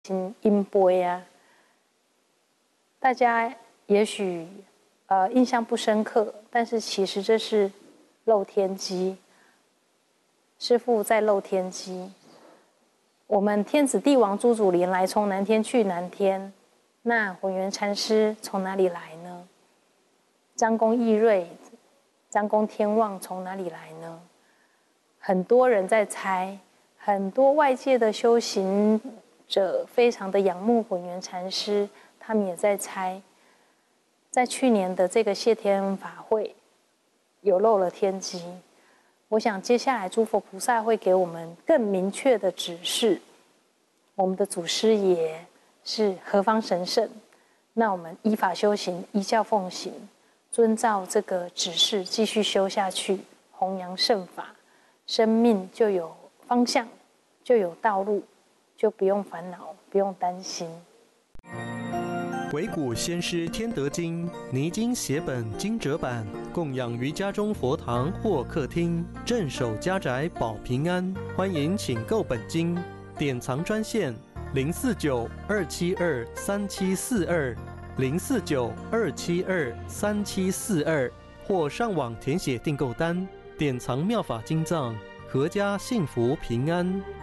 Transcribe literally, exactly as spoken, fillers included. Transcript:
音杯啊，大家也许呃印象不深刻，但是其实这是漏天机，师父在漏天机。我们天子帝王朱祖林来从南天去南天，那混元禅师从哪里来呢？张公义瑞、张公天望从哪里来呢？很多人在猜，很多外界的修行者非常的仰慕混元禅师，他们也在猜，在去年的这个谢天恩法会有漏了天机。我想接下来诸佛菩萨会给我们更明确的指示，我们的祖师爷是何方神圣，那我们依法修行，依教奉行，遵照这个指示继续修下去，弘扬圣法，生命就有方向，就有道路，就不用烦恼，不用担心。 惟古先师天德经泥经写本经折版，供养于家中佛堂或客厅，镇守家宅保平安。欢迎请购本经，典藏专线零四九二七二三七四二零四九二七二三七四二，或上网填写订购单，典藏妙法经藏，阖家幸福平安。